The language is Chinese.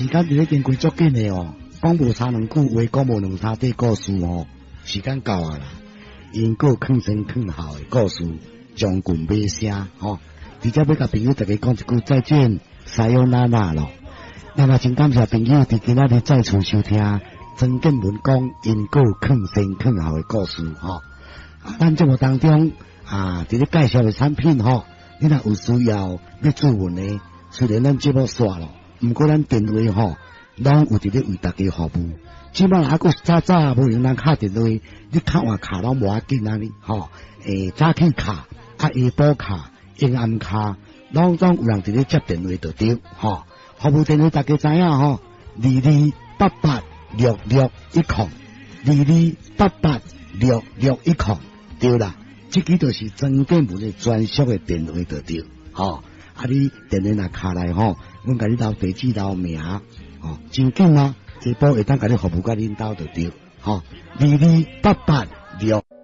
间伫咧经过足紧的哦，讲无差两句话，讲无两三底故事哦，时间到啊啦。因个坑前坑后的故事，将军尾声吼，直接要甲朋友大家讲一句再见，撒由那拉咯。那么真感谢朋友伫今仔日再次收听曾建文讲因个坑前坑后的故事吼。咱节目当中伫咧介绍的产品吼，你若有需要要咨询的，虽然咱节目煞咯，毋过咱电话吼，拢有伫咧为大家服务。即摆还佫早早无用人敲电话，你敲换卡拢无要紧啊你吼，早起卡、下晡卡、阴暗卡，拢有人伫咧接电话就对吼。服务电话大家知影吼，2288606102288661对啦，这个就是曾建文的专属的电话就对吼。你电话若敲来吼，阮甲你留地址留名吼，真紧啊！下晡会当甲你服务甲恁兜就对吼，228860。